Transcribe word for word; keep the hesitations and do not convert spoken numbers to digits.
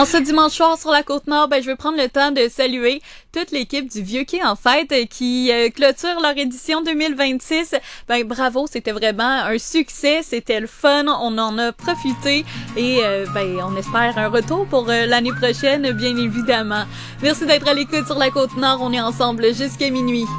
En ce dimanche soir sur la Côte-Nord, ben, je veux prendre le temps de saluer toute l'équipe du Vieux Quai en fête euh, qui euh, clôture leur édition deux mille vingt-six. Ben, bravo, c'était vraiment un succès, c'était le fun, on en a profité et euh, ben, on espère un retour pour euh, l'année prochaine, bien évidemment. Merci d'être à l'écoute sur la Côte-Nord, on est ensemble jusqu'à minuit.